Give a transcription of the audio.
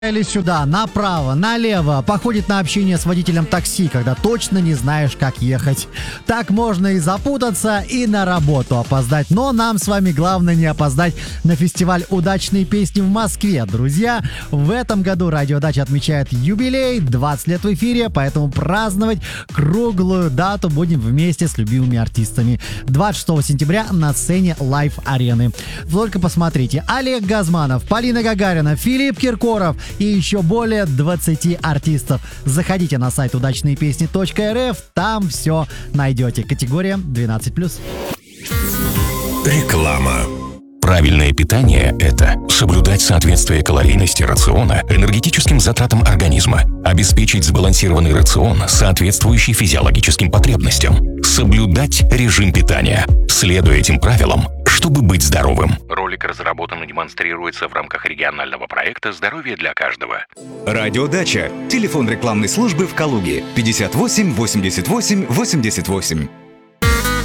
Или сюда, направо, налево, походит на общение с водителем такси, когда точно не знаешь, как ехать. Так можно и запутаться, и на работу опоздать. Но нам с вами главное не опоздать на фестиваль «Удачные песни» в Москве. Друзья, в этом году Радио Дача отмечает юбилей, 20 лет в эфире, поэтому праздновать круглую дату будем вместе с любимыми артистами. 26 сентября на сцене Лайв-арены. Только посмотрите: Олег Газманов, Полина Гагарина, Филипп Киркоров и еще более 20 артистов. Заходите на сайт удачныепесни.рф, там все найдете. Категория 12+. Реклама. Правильное питание – это соблюдать соответствие калорийности рациона энергетическим затратам организма, обеспечить сбалансированный рацион, соответствующий физиологическим потребностям, соблюдать режим питания, следуя этим правилам, чтобы быть здоровым. Ролик разработан и демонстрируется в рамках регионального проекта «Здоровье для каждого». Радио Дача. Телефон рекламной службы в Калуге 58 88 88.